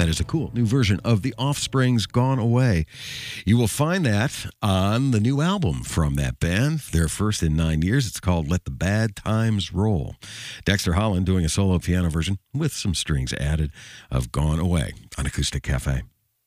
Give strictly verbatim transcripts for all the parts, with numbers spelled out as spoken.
That is a cool new version of The Offspring's Gone Away. You will find that on the new album from that band, their first in nine years. It's called Let the Bad Times Roll. Dexter Holland doing a solo piano version with some strings added of Gone Away on Acoustic Cafe.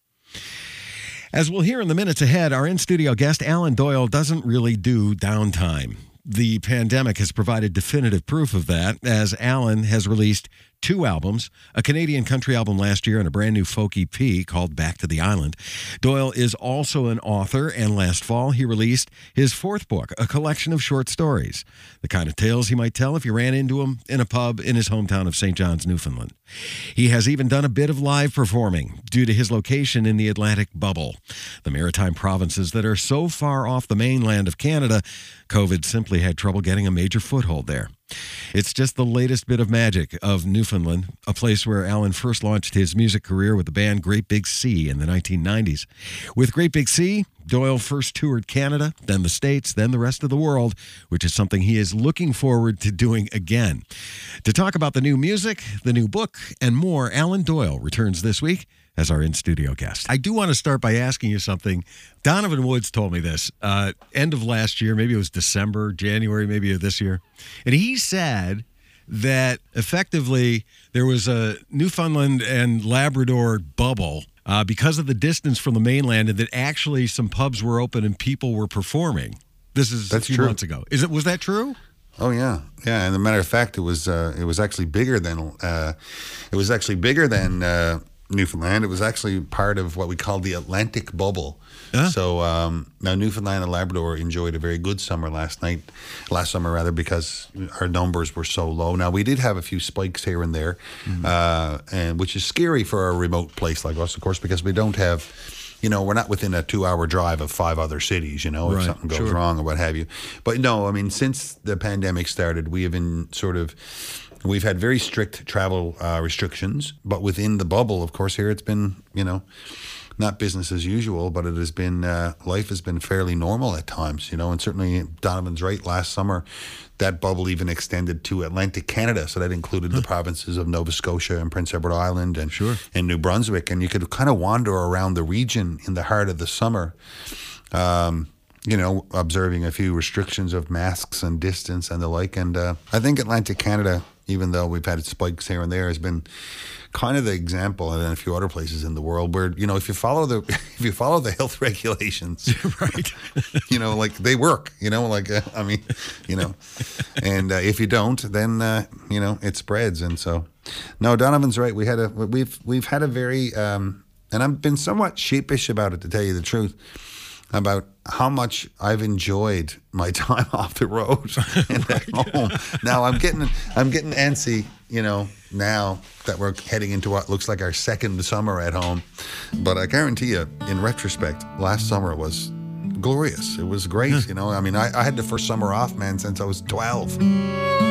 As we'll hear in the minutes ahead, our in-studio guest, Alan Doyle, doesn't really do downtime. The pandemic has provided definitive proof of that, as Alan has released two albums, a Canadian country album last year and a brand new folk E P called Back to the Island. Doyle is also an author, and last fall he released his fourth book, a collection of short stories, the kind of tales he might tell if you ran into him in a pub in his hometown of Saint John's, Newfoundland. He has even done a bit of live performing due to his location in the Atlantic bubble, the maritime provinces that are so far off the mainland of Canada, COVID simply had trouble getting a major foothold there. It's just the latest bit of magic of Newfoundland, a place where Alan first launched his music career with the band Great Big Sea in the nineteen nineties. With Great Big Sea, Doyle first toured Canada, then the States, then the rest of the world, which is something he is looking forward to doing again. To talk about the new music, the new book, and more, Alan Doyle returns this week as our in-studio guest. I do want to start by asking you something. Donovan Woods told me this uh, end of last year, maybe it was December, January, maybe of this year. And he said that effectively there was a Newfoundland and Labrador bubble uh, because of the distance from the mainland, and that actually some pubs were open and people were performing. This is That's a few true. months ago. Is it? Was that true? Oh yeah, yeah. And as a matter of fact, it was uh, it was actually bigger than uh, it was actually bigger than uh, Newfoundland. It was actually part of what we call the Atlantic bubble. Huh? So um, now Newfoundland and Labrador enjoyed a very good summer last night, last summer rather, because our numbers were so low. Now we did have a few spikes here and there, mm-hmm. uh, and which is scary for a remote place like us, of course, because we don't have. You know, we're not within a two-hour drive of five other cities, you know, if right, something goes sure. wrong or what have you. But no, I mean, since the pandemic started, we have been sort of, we've had very strict travel uh, restrictions. But within the bubble, of course, here it's been, you know, not business as usual, but it has been, uh, life has been fairly normal at times, you know, and certainly Donovan's right, last summer, that bubble even extended to Atlantic Canada. So that included huh. the provinces of Nova Scotia and Prince Edward Island and, sure. and New Brunswick. And you could kind of wander around the region in the heart of the summer, um, you know, observing a few restrictions of masks and distance and the like. And uh, I think Atlantic Canada, even though we've had spikes here and there, has been kind of the example, and then a few other places in the world where, you know, if you follow the if you follow the health regulations, right, you know, like they work, you know, like uh, I mean, you know, and uh, if you don't, then uh, you know, it spreads. And so, no, Donovan's right. We had a we've we've had a very um, and I've been somewhat sheepish about it, to tell you the truth, about how much I've enjoyed my time off the road and at home. Now I'm getting I'm getting antsy, you know, now that we're heading into what looks like our second summer at home. But I guarantee you, in retrospect, last summer was glorious. It was great, you know. I mean, I, I had the first summer off, man, since I was twelve.